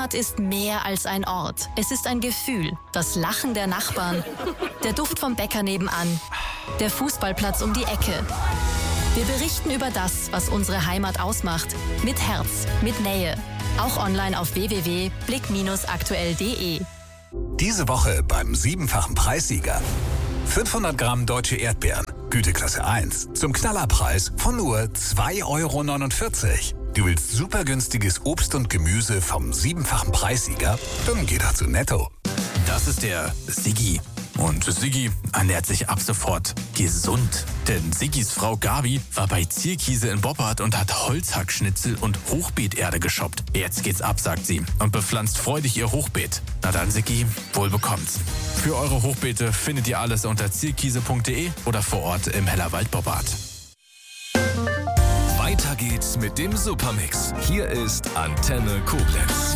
Heimat ist mehr als ein Ort. Es ist ein Gefühl. Das Lachen der Nachbarn, der Duft vom Bäcker nebenan, der Fußballplatz um die Ecke. Wir berichten über das, was unsere Heimat ausmacht. Mit Herz, mit Nähe. Auch online auf www.blick-aktuell.de. Diese Woche beim 7-fachen Preissieger. 500 Gramm deutsche Erdbeeren, Güteklasse 1, zum Knallerpreis von nur 2,49 €. Du willst super günstiges Obst und Gemüse vom 7-fachen Preissieger? Dann geh doch zu Netto. Das ist der Siggi. Und Siggi ernährt sich ab sofort gesund. Denn Siggis Frau Gabi war bei Zierkiese in Boppard und hat Holzhackschnitzel und Hochbeeterde geshoppt. Jetzt geht's ab, sagt sie, und bepflanzt freudig ihr Hochbeet. Na dann, Siggi, wohl bekommt's. Für eure Hochbeete findet ihr alles unter zierkiese.de oder vor Ort im Hellerwald Boppard. Weiter geht's mit dem Supermix. Hier ist Antenne Koblenz.